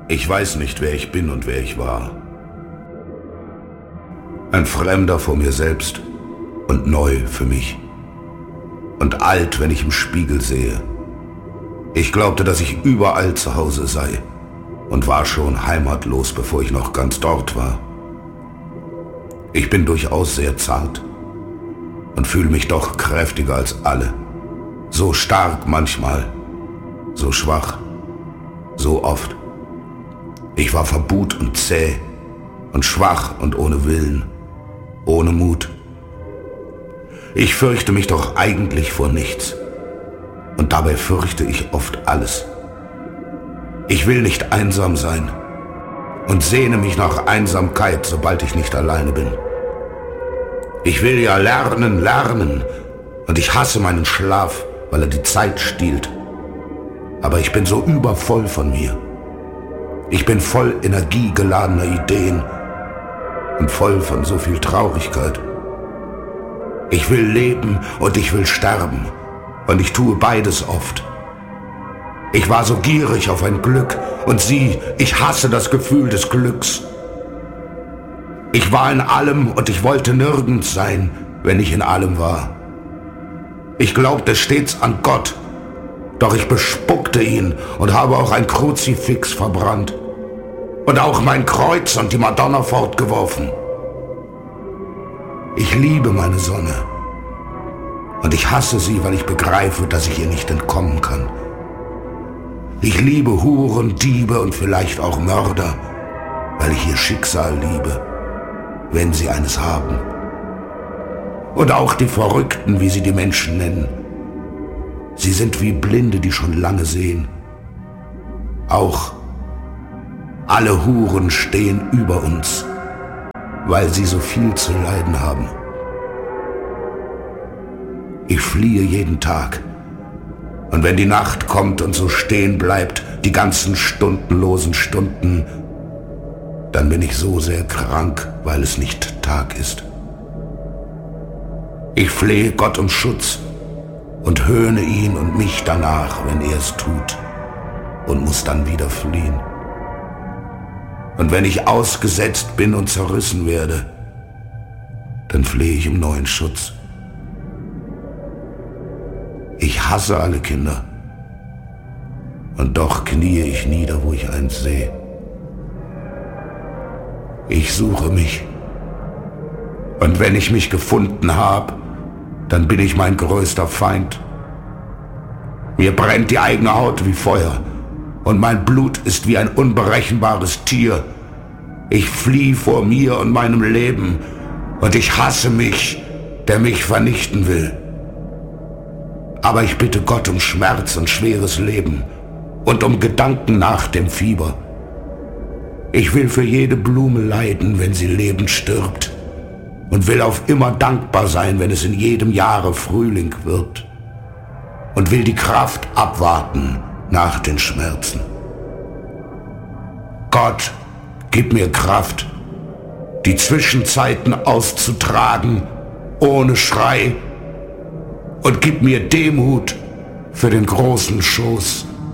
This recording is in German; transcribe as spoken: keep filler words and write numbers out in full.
Ich weiß nicht, wer ich bin und wer ich war. Ein Fremder vor mir selbst und neu für mich. Und alt, wenn ich im Spiegel sehe. Ich glaubte, dass ich überall zu Hause sei und war schon heimatlos, bevor ich noch ganz dort war. Ich bin durchaus sehr zart und fühle mich doch kräftiger als alle. So stark manchmal, so schwach, so oft. Ich war verbuht und zäh und schwach und ohne Willen, ohne Mut. Ich fürchte mich doch eigentlich vor nichts und dabei fürchte ich oft alles. Ich will nicht einsam sein und sehne mich nach Einsamkeit, sobald ich nicht alleine bin. Ich will ja lernen, lernen und ich hasse meinen Schlaf, weil er die Zeit stiehlt. Aber ich bin so übervoll von mir. Ich bin voll energiegeladener Ideen und voll von so viel Traurigkeit. Ich will leben und ich will sterben und ich tue beides oft. Ich war so gierig auf ein Glück und sieh, ich hasse das Gefühl des Glücks. Ich war in allem und ich wollte nirgends sein, wenn ich in allem war. Ich glaubte stets an Gott, doch ich bespuckte ihn und habe auch ein Kruzifix verbrannt und auch mein Kreuz und die Madonna fortgeworfen. Ich liebe meine Sonne und ich hasse sie, weil ich begreife, dass ich ihr nicht entkommen kann. Ich liebe Huren, Diebe und vielleicht auch Mörder, weil ich ihr Schicksal liebe, wenn sie eines haben. Und auch die Verrückten, wie sie die Menschen nennen. Sie sind wie Blinde, die schon lange sehen. Auch alle Huren stehen über uns, weil sie so viel zu leiden haben. Ich fliehe jeden Tag. Und wenn die Nacht kommt und so stehen bleibt, die ganzen stundenlosen Stunden, dann bin ich so sehr krank, weil es nicht Tag ist. Ich flehe Gott um Schutz und höhne ihn und mich danach, wenn er es tut, und muss dann wieder fliehen. Und wenn ich ausgesetzt bin und zerrissen werde, dann flehe ich um neuen Schutz. Ich hasse alle Kinder, und doch kniee ich nieder, wo ich eins sehe. Ich suche mich, und wenn ich mich gefunden habe, dann bin ich mein größter Feind. Mir brennt die eigene Haut wie Feuer, und mein Blut ist wie ein unberechenbares Tier. Ich fliehe vor mir und meinem Leben, und ich hasse mich, der mich vernichten will. Aber ich bitte Gott um Schmerz und schweres Leben und um Gedanken nach dem Fieber. Ich will für jede Blume leiden, wenn sie lebend stirbt, und will auf immer dankbar sein, wenn es in jedem Jahre Frühling wird, und will die Kraft abwarten nach den Schmerzen. Gott, gib mir Kraft, die Zwischenzeiten auszutragen, ohne Schrei, und gib mir Demut für den großen Schoß.